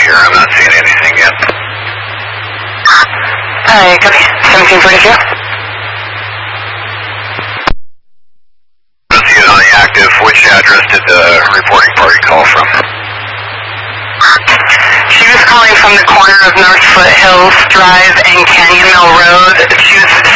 here. I'm not seeing anything yet. Alright, copy. 1742. Let's see it on the active. Which address did the reporting party call from? She was calling from the corner of North Foothills Drive and Canyon Mill Road. She was